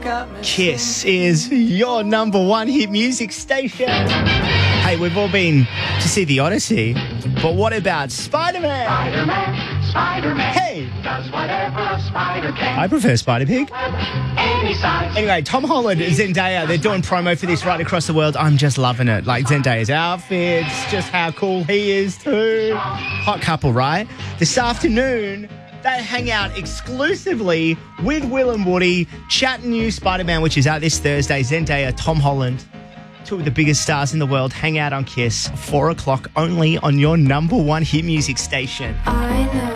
Kiss is your number one hit music station. Hey, we've all been to see The Odyssey, but what about Spider-Man? Spider-Man. Hey! Does whatever a spider can. I prefer Spider-Pig. Any size. Anyway, Tom Holland and Zendaya, they're doing promo for this right across the world. I'm just loving it. Like Zendaya's outfits, just how cool he is too. Hot couple, right? This afternoon, they hang out exclusively with Will and Woody, chatting new Spider-Man, which is out this Thursday. Zendaya, Tom Holland, two of the biggest stars in the world, hang out on Kiss, 4 o'clock only on your number one hit music station. I know